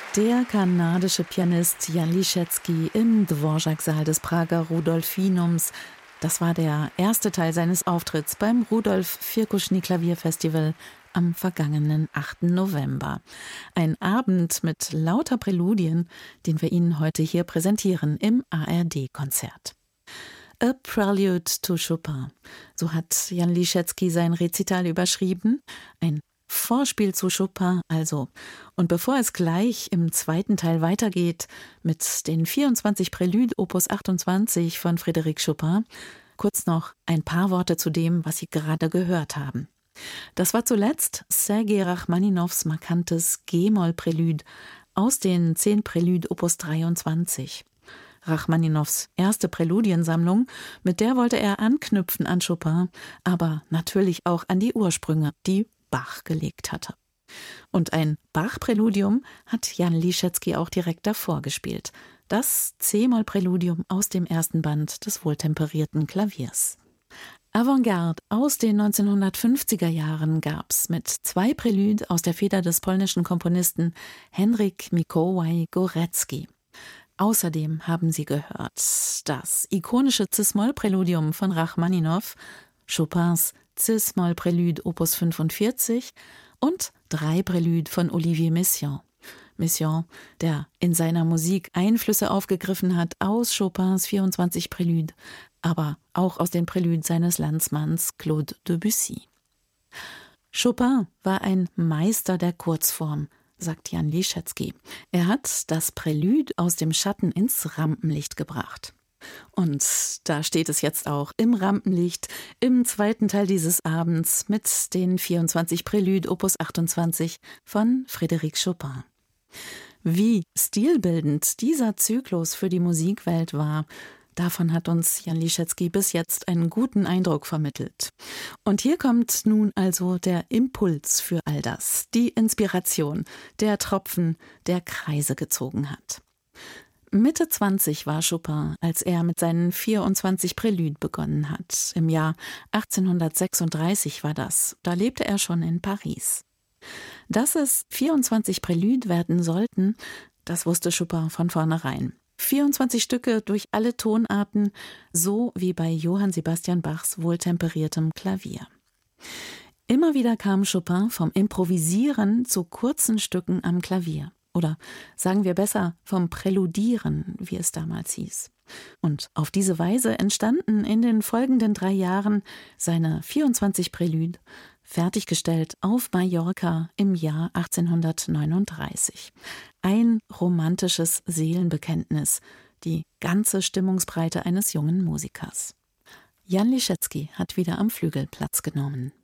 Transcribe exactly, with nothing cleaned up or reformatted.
Der kanadische Pianist Jan Liszewski im Dvorak-Saal des Prager Rudolfinums. Das war der erste Teil seines Auftritts beim Rudolf Firkuschny-Klavierfestival am vergangenen achten November. Ein Abend mit lauter Präludien, den wir Ihnen heute hier präsentieren im A R D-Konzert. A Prelude to Chopin, so hat Jan Liszewski sein Rezital überschrieben. Ein Vorspiel zu Chopin also. Und bevor es gleich im zweiten Teil weitergeht mit den vierundzwanzig Prälud Opus achtundzwanzig von Frédéric Chopin, kurz noch ein paar Worte zu dem, was Sie gerade gehört haben. Das war zuletzt Sergei Rachmaninows markantes G-Moll-Prälud aus den zehn Prälud Opus dreiundzwanzig. Rachmaninows erste Präludiensammlung, mit der wollte er anknüpfen an Chopin, aber natürlich auch an die Ursprünge, die Bach gelegt hatte. Und ein Bach-Präludium hat Jan Liszewski auch direkt davor gespielt. Das C-Moll-Präludium aus dem ersten Band des wohltemperierten Klaviers. Avantgarde aus den neunzehnhundertfünfziger Jahren gab's mit zwei Prälud aus der Feder des polnischen Komponisten Henryk Mikołaj Górecki. Außerdem haben Sie gehört das ikonische Cis-Moll-Präludium von Rachmaninow, Chopins Cis-Moll-Prälud Opus fünfundvierzig und drei Prälud von Olivier Messiaen. Messiaen, der in seiner Musik Einflüsse aufgegriffen hat aus Chopins vierundzwanzig Prälud, aber auch aus den Prälud seines Landsmanns Claude Debussy. Chopin war ein Meister der Kurzform, sagt Jan Liszewski. Er hat das Prälud aus dem Schatten ins Rampenlicht gebracht. Und da steht es jetzt auch im Rampenlicht im zweiten Teil dieses Abends mit den vierundzwanzig Prälud Opus achtundzwanzig von Frédéric Chopin. Wie stilbildend dieser Zyklus für die Musikwelt war, davon hat uns Jan Liszewski bis jetzt einen guten Eindruck vermittelt. Und hier kommt nun also der Impuls für all das, die Inspiration, der Tropfen, der Kreise gezogen hat. Mitte zwanzig war Chopin, als er mit seinen vierundzwanzig Prälud begonnen hat. Im Jahr achtzehnhundertsechsunddreißig war das. Da lebte er schon in Paris. Dass es vierundzwanzig Prälud werden sollten, das wusste Chopin von vornherein. vierundzwanzig Stücke durch alle Tonarten, so wie bei Johann Sebastian Bachs wohltemperiertem Klavier. Immer wieder kam Chopin vom Improvisieren zu kurzen Stücken am Klavier. Oder sagen wir besser, vom Präludieren, wie es damals hieß. Und auf diese Weise entstanden in den folgenden drei Jahren seine vierundzwanzig Prälud, fertiggestellt auf Mallorca im Jahr achtzehnhundertneununddreißig. Ein romantisches Seelenbekenntnis, die ganze Stimmungsbreite eines jungen Musikers. Jan Liszewski hat wieder am Flügel Platz genommen.